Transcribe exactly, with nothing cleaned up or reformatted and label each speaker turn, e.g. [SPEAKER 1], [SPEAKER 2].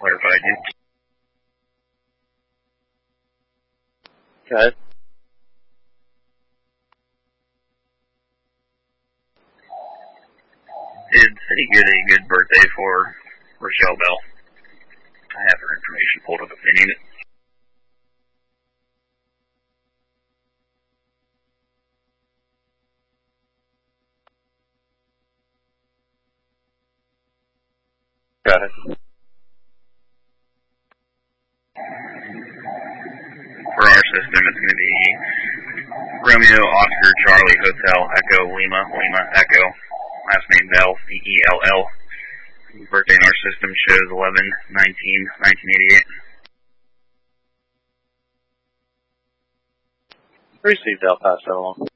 [SPEAKER 1] clarified you.
[SPEAKER 2] Go ahead.
[SPEAKER 1] Did City get a good birthday for Rochelle Bell? I have her information pulled up if they need it.
[SPEAKER 2] Got it.
[SPEAKER 1] For our system, it's going to be Romeo, Oscar, Charlie, Hotel, Echo, Lima, Lima, Echo. Last name Bell, B E L L. Birthday in our system shows eleven nineteen nineteen eighty-eight.
[SPEAKER 2] Received, I'll pass that along.